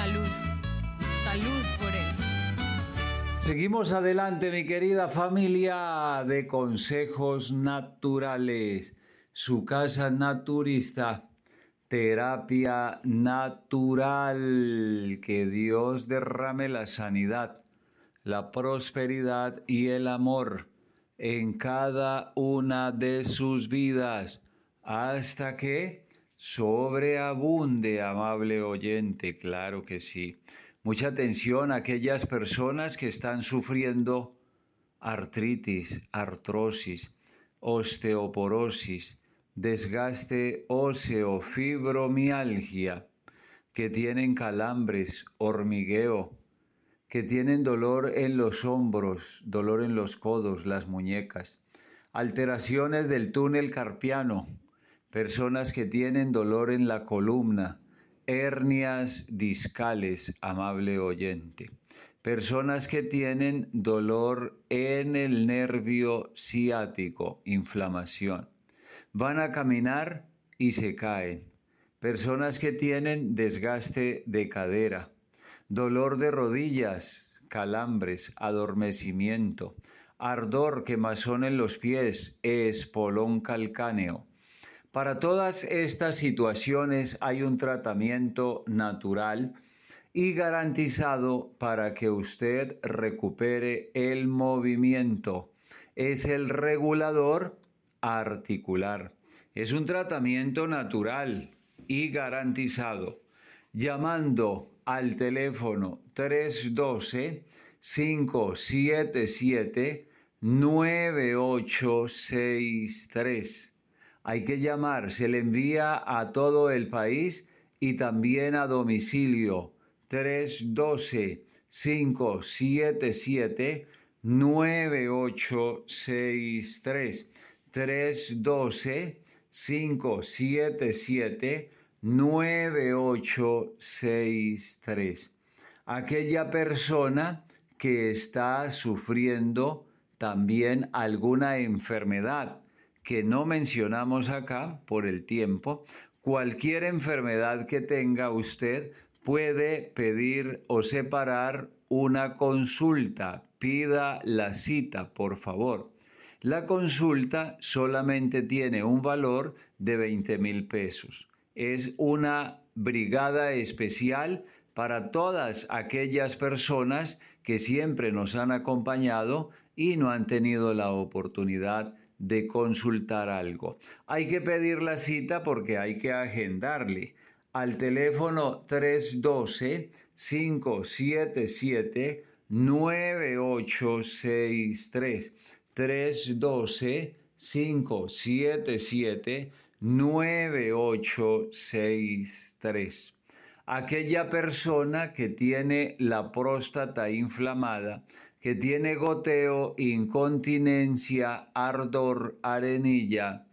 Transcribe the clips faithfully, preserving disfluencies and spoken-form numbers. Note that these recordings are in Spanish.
Salud. Salud por él. Seguimos adelante, mi querida familia de Consejos Naturales. Su casa naturista. Terapia natural. Que Dios derrame la sanidad, la prosperidad y el amor en cada una de sus vidas, hasta que sobreabunde, amable oyente, claro que sí. Mucha atención a aquellas personas que están sufriendo artritis, artrosis, osteoporosis, desgaste óseo, fibromialgia, que tienen calambres, hormigueo, que tienen dolor en los hombros, dolor en los codos, las muñecas, alteraciones del túnel carpiano, personas que tienen dolor en la columna, hernias discales, amable oyente, personas que tienen dolor en el nervio ciático, inflamación, van a caminar y se caen, personas que tienen desgaste de cadera, dolor de rodillas, calambres, adormecimiento, ardor, quemazón en los pies, espolón calcáneo. Para todas estas situaciones hay un tratamiento natural y garantizado para que usted recupere el movimiento. Es el regulador articular. Es un tratamiento natural y garantizado. Llamando al teléfono tres uno dos, cinco siete siete, nueve ocho seis tres. Hay que llamar, se le envía a todo el país y también a domicilio. tres uno dos, cinco siete siete, nueve ocho seis tres. tres uno dos, cinco siete siete, nueve ocho seis tres. Aquella persona que está sufriendo también alguna enfermedad que no mencionamos acá por el tiempo, cualquier enfermedad que tenga usted puede pedir o separar una consulta. Pida la cita, por favor. La consulta solamente tiene un valor de veinte mil pesos. Es una brigada especial para todas aquellas personas que siempre nos han acompañado y no han tenido la oportunidad de consultar algo. Hay que pedir la cita porque hay que agendarle al teléfono tres uno dos, cinco siete siete, nueve ocho seis tres. tres uno dos, cinco siete siete, nueve ocho seis tres. Aquella persona que tiene la próstata inflamada, que tiene goteo, incontinencia, ardor, arenilla,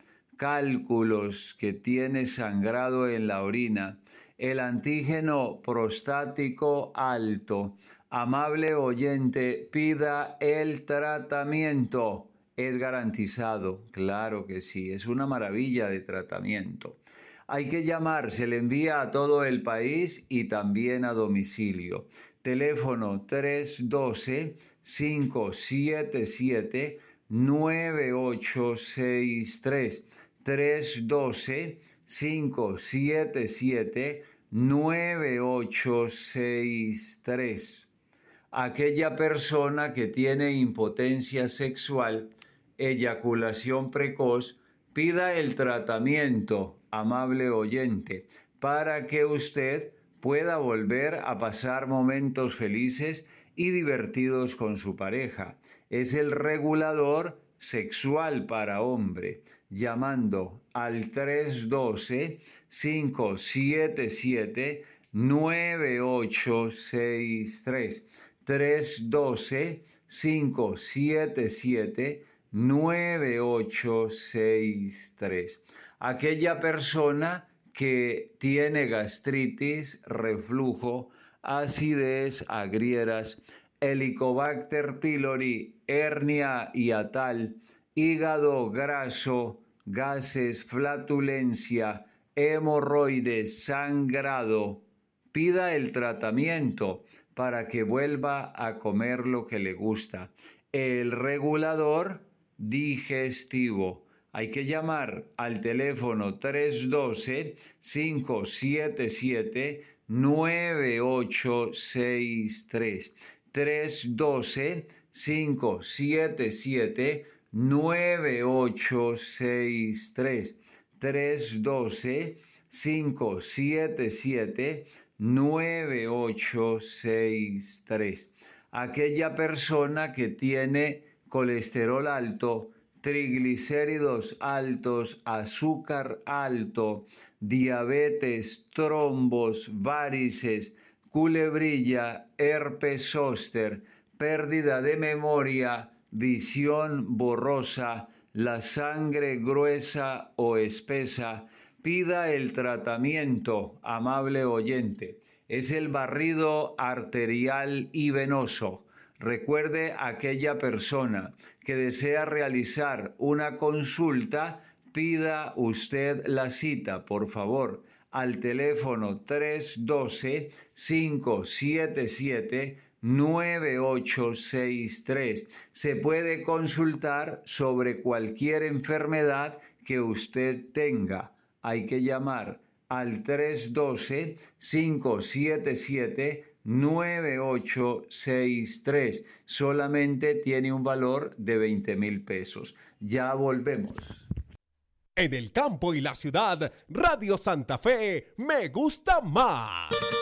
cálculos, que tiene sangrado en la orina, el antígeno prostático alto, amable oyente, pida el tratamiento. Es garantizado, claro que sí, es una maravilla de tratamiento. Hay que llamar, se le envía a todo el país y también a domicilio. Teléfono tres uno dos, cinco siete siete, nueve ocho seis tres. tres uno dos, cinco siete siete, nueve ocho seis tres. Aquella persona que tiene impotencia sexual, eyaculación precoz, pida el tratamiento, amable oyente, para que usted pueda volver a pasar momentos felices y divertidos con su pareja. Es el regulador sexual para hombre, llamando al tres uno dos, cinco siete siete, nueve ocho seis tres. tres uno dos, cinco siete siete, nueve ocho seis tres. Aquella persona que tiene gastritis, reflujo, acidez, agrieras, Helicobacter pylori, hernia hiatal, hígado graso, gases, flatulencia, hemorroides, sangrado, Pida el tratamiento para que vuelva a comer lo que le gusta. El regulador digestivo. Hay que llamar al teléfono tres uno dos, cinco siete siete, nueve ocho seis tres. tres uno dos, cinco siete siete, nueve ocho seis tres. tres uno dos, cinco siete siete, nueve ocho seis tres. Aquella persona que tiene colesterol alto, triglicéridos altos, azúcar alto, diabetes, trombos, varices, culebrilla, herpes zóster, pérdida de memoria, visión borrosa, la sangre gruesa o espesa, pida el tratamiento, amable oyente. Es el barrido arterial y venoso. Recuerde a aquella persona que desea realizar una consulta, pida usted la cita, por favor, al teléfono tres uno dos, cinco siete siete, nueve ocho seis tres. Se puede consultar sobre cualquier enfermedad que usted tenga. Hay que llamar al tres uno dos, cinco siete siete, nueve ocho seis tres. Solamente tiene un valor de veinte mil pesos. Ya volvemos. En el campo y la ciudad, Radio Santa Fe me gusta más.